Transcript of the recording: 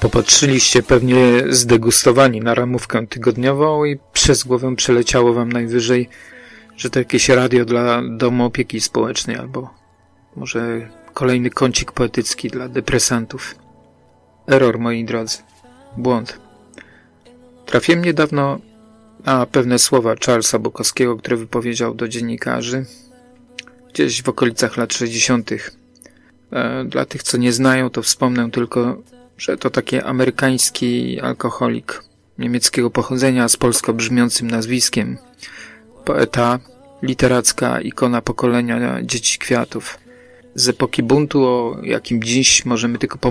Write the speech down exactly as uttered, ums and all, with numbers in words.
Popatrzyliście pewnie zdegustowani na ramówkę tygodniową i przez głowę przeleciało wam najwyżej, że to jakieś radio dla domu opieki społecznej albo może kolejny kącik poetycki dla depresantów. Error, moi drodzy. Błąd. Trafiłem niedawno na pewne słowa Charlesa Bukowskiego, które wypowiedział do dziennikarzy gdzieś w okolicach lat sześćdziesiątych. Dla tych, co nie znają, to wspomnę tylko, że to taki amerykański alkoholik niemieckiego pochodzenia z polsko brzmiącym nazwiskiem. Poeta, literacka ikona pokolenia dzieci kwiatów. Z epoki buntu, o jakim dziś możemy tylko pomyśleć,